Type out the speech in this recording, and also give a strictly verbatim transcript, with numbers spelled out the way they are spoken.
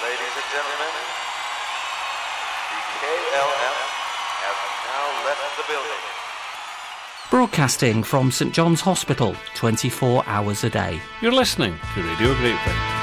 Ladies and gentlemen, the K L M has now left the building. Broadcasting from St John's Hospital, twenty-four hours a day. You're listening to Radio Grapevine.